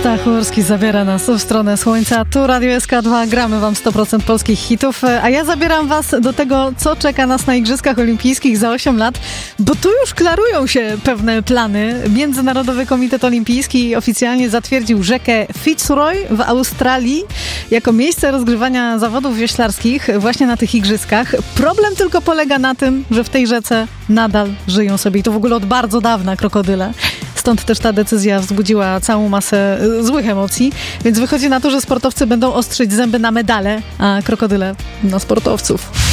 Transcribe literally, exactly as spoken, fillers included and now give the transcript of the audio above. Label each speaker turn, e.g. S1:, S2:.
S1: Stachurski zabiera nas w stronę słońca. Tu Radio S K dwa, gramy wam sto procent polskich hitów, a ja zabieram was do tego, co czeka nas na Igrzyskach Olimpijskich za osiem lat, bo tu już klarują się pewne plany. Międzynarodowy Komitet Olimpijski oficjalnie zatwierdził rzekę Fitzroy w Australii jako miejsce rozgrywania zawodów wioślarskich właśnie na tych igrzyskach. Problem tylko polega na tym, że w tej rzece nadal żyją sobie i to w ogóle od bardzo dawna krokodyle. Stąd też ta decyzja wzbudziła całą masę złych emocji, więc wychodzi na to, że sportowcy będą ostrzyć zęby na medale, a krokodyle na sportowców.